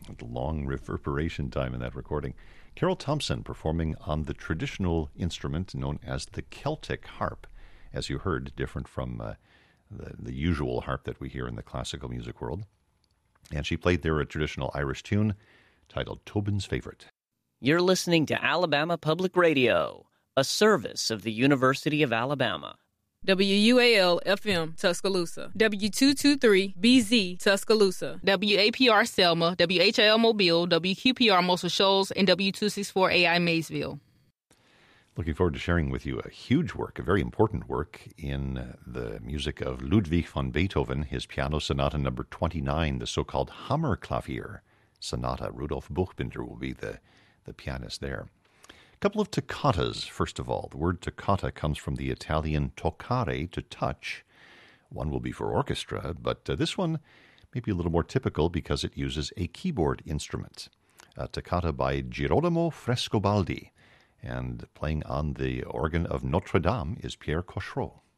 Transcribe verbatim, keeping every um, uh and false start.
The long reverberation time in that recording. Carol Thompson performing on the traditional instrument known as the Celtic harp, as you heard, different from uh, the, the usual harp that we hear in the classical music world. And she played there a traditional Irish tune titled Tobin's Favorite. You're listening to Alabama Public Radio, a service of the University of Alabama. W U A L F M Tuscaloosa, W two twenty-three B Z Tuscaloosa, W A P R Selma, W H L Mobile, W Q P R Muscle Shoals, and W two sixty-four A I Maysville. Looking forward to sharing with you a huge work, a very important work in the music of Ludwig van Beethoven, his Piano Sonata number twenty-nine, the so-called Hammerklavier Sonata. Rudolf Buchbinder will be the, the pianist there. A couple of toccatas, first of all. The word toccata comes from the Italian toccare, to touch. One will be for orchestra, but uh, this one may be a little more typical because it uses a keyboard instrument. A toccata by Girolamo Frescobaldi, and playing on the organ of Notre Dame is Pierre Cochereau.